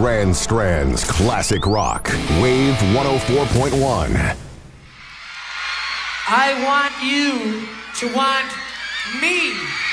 Grand Strand's classic rock, Wave 104.1. I want you to want me.